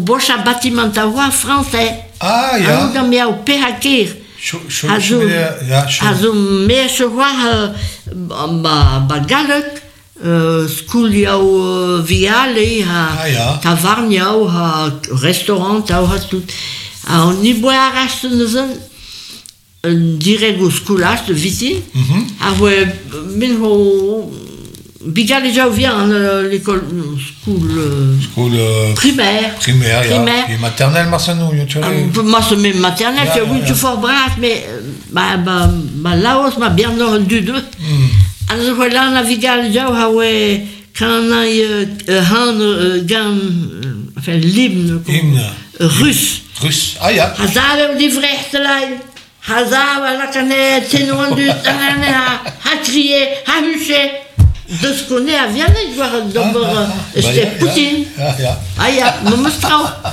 bocha batimantaua français. Ah, ja. En dan jou PHK. Also meer soir bagalek school jou viale ha tavarn jou ha restaurant jou ha tout. On ni boire rasten direct au schoolage de Viti. Après min ho Bigal jau vient l'école school primaire. Ja. Et maternelle Marsanou, tu vois. Moi c'est même maternelle, oui tu fort bras mais Laos m'a bien rendu deux. Alors voilà la Bigal jau hawe quand han gan enfin l'hymne russe. Ah ja. Hazar die vrechtelein. Hazar la canne tenon du ha crié, ha huché. De ce qu'on est à Vienne, voir d'abord, c'était Poutine. Ah, ja, me mostrau.